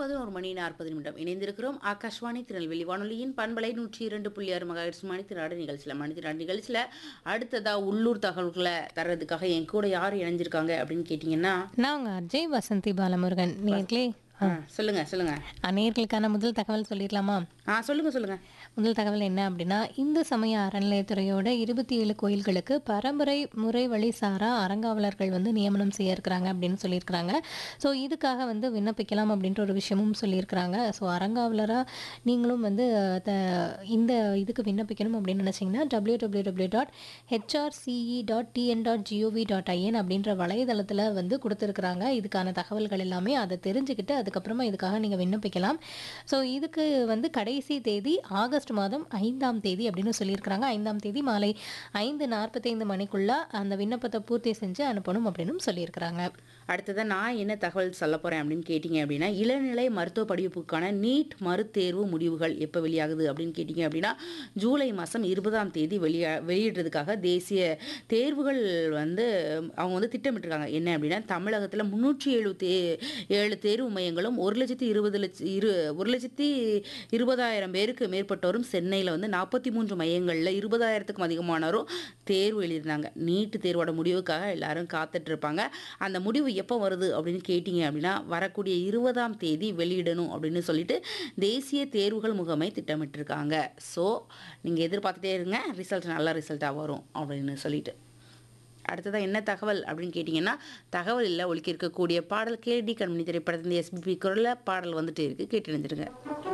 11 மணி 40 நிமிடம் இணைந்திருக்கிறோம். ஆகாஷ்வாணி திருநெல்வேலி வானொலியின் பண்பலை 102.6 மெகாஹெர்ட்ஸ் மணித்திராடு நிகழ்ச்சியில் மணித்திராடு நிகழ்ச்சியில் அடுத்ததா உள்ளூர் தகவல்களை தர்றதுக்காக என் கூட யார் இணைஞ்சிருக்காங்க அப்படின்னு கேட்டிங்கன்னா, நான் உங்க அஜய் வசந்தி பாலமுருகன். நேர்களே, சொல்லுங்க சொல்லுங்க. நேர்களுக்கான முதல் தகவல் சொல்லிடலாமா? சொல்லுங்க சொல்லுங்க. முதல் தகவல் என்ன அப்படின்னா, இந்து சமய அறநிலையத்துறையோட 27 கோயில்களுக்கு பரம்பரை முறை வழி சாரா அறங்காவலர்கள் நியமனம் செய்ய இருக்கிறாங்க அப்படின்னு சொல்லியிருக்கிறாங்க. ஸோ இதுக்காக விண்ணப்பிக்கலாம் அப்படின்ற ஒரு விஷயமும் சொல்லியிருக்கிறாங்க. ஸோ அறங்காவலராக நீங்களும் இந்த இதுக்கு விண்ணப்பிக்கணும் அப்படின்னு நினச்சிங்கன்னா www.hrce.tn.gov.in அப்படின்ற வலைதளத்தில் கொடுத்துருக்குறாங்க. இதுக்கான தகவல்கள் எல்லாமே அதை தெரிஞ்சுக்கிட்டு அதுக்கப்புறமா இதுக்காக நீங்கள் விண்ணப்பிக்கலாம். ஸோ இதுக்கு கடைசி தேதி ஆகஸ்ட் மாதம் 5ஆம் தேதி அப்படின்னு சொல்லியிருக்கிறாங்க. 5ஆம் தேதி மாலை 5:45 மணிக்குள்ள அந்த விண்ணப்பத்தை பூர்த்தி செஞ்சு அனுப்பணும் அப்படின்னு சொல்லியிருக்கிறாங்க. அடுத்ததான் நான் என்ன தகவல் சொல்ல போகிறேன் அப்படின்னு கேட்டிங்க அப்படின்னா, இளநிலை மருத்துவ படிப்புக்கான நீட் மறுதேர்வு முடிவுகள் எப்போ வெளியாகுது அப்படின்னு கேட்டிங்க அப்படின்னா, ஜூலை மாதம் 20ஆம் தேதி வெளியிடுறதுக்காக தேசிய தேர்வுகள் அவங்க திட்டமிட்டிருக்காங்க. என்ன அப்படின்னா, தமிழகத்தில் 307 தேர்வு மையங்களும் 1,20,000 பேருக்கு மேற்பட்டோரும், சென்னையில் 43 மையங்களில் 20,000க்கும் அதிகமானோரும் தேர்வு எழுதியிருந்தாங்க. நீட் தேர்வோட முடிவுக்காக எல்லாரும் காத்துட்டு இருப்பாங்க. அந்த முடிவு எப்போ வருது அப்படின்னு கேட்டிங்க அப்படின்னா, வரக்கூடிய 20ஆம் தேதி வெளியிடணும் அப்படின்னு சொல்லிட்டு தேசிய தேர்வுகள் முகமை திட்டமிட்டிருக்காங்க. ஸோ நீங்கள் எதிர்பார்த்துட்டே இருங்க, ரிசல்ட் நல்ல ரிசல்ட்டாக வரும் அப்படின்னு சொல்லிட்டு. அடுத்ததான் என்ன தகவல் அப்படின்னு கேட்டிங்கன்னா, தகவலில் ஒலிக்க இருக்கக்கூடிய பாடல் கேடி கண்மணி திரைப்படத்தின் எஸ்பிபி குரலில் பாடல் வந்துட்டு இருக்கு, கேட்டு நினைச்சிருங்க.